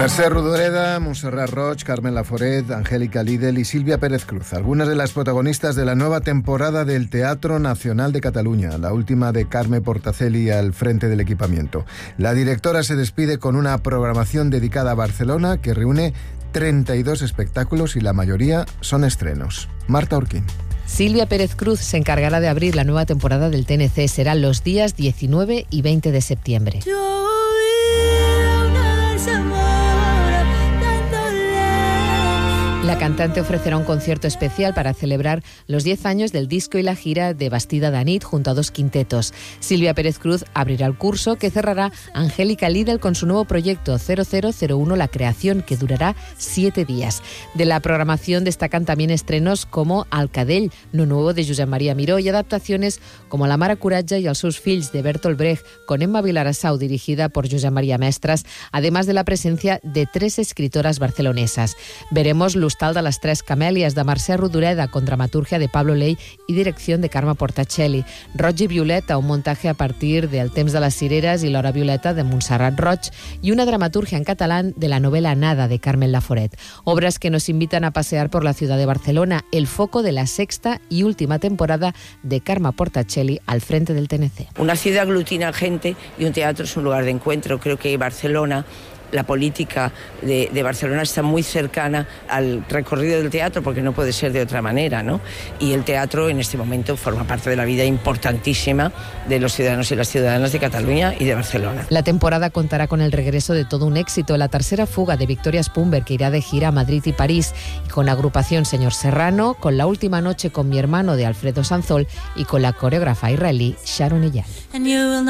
Mercè Rodoreda, Montserrat Roig, Carmen Laforet, Angélica Lidl y Silvia Pérez Cruz, algunas de las protagonistas de la nueva temporada del Teatro Nacional de Cataluña, la última de Carme Portacelli al frente del equipamiento. La directora se despide con una programación dedicada a Barcelona que reúne 32 espectáculos y la mayoría son estrenos. Marta Urquín. Silvia Pérez Cruz se encargará de abrir la nueva temporada del TNC. Serán los días 19 y 20 de septiembre. La cantante ofrecerá un concierto especial para celebrar los 10 años del disco y la gira de Bastida d'Anit junto a 2 quintetos. Silvia Pérez Cruz abrirá el curso que cerrará Angélica Lidl con su nuevo proyecto 0001 La Creación, que durará 7 días. De la programación destacan también estrenos como Alcadell, lo nuevo de Josep María Miró, y adaptaciones como La Mare Coratge y els seus fills de Bertolt Brecht, con Emma Vilarassau, dirigida por Josep María Mestres, además de la presencia de 3 escritoras barcelonesas. Veremos L'Hostal de les Tres Camèlies de Mercè Rodoreda, con dramaturgia de Pablo Ley y dirección de Carme Portacelli. Roig i Violeta, un montaje a partir de El temps de les cireres y L'hora violeta de Montserrat Roig, y una dramaturgia en catalán de la novela Nada de Carmen Laforet. Obras que nos invitan a pasear por la ciudad de Barcelona, el foco de la 6ª y última temporada de Carme Portacelli al frente del TNC. Una ciudad aglutina gente y un teatro es un lugar de encuentro. Creo que Barcelona, la política de Barcelona está muy cercana al recorrido del teatro, porque no puede ser de otra manera, ¿no? Y el teatro en este momento forma parte de la vida importantísima de los ciudadanos y las ciudadanas de Cataluña y de Barcelona. La temporada contará con el regreso de todo un éxito, la tercera fuga de Victoria Spumberg, que irá de gira a Madrid y París, y con la agrupación Señor Serrano, con La última noche con mi hermano de Alfredo Sanzol y con la coreógrafa israelí Sharon Eyal.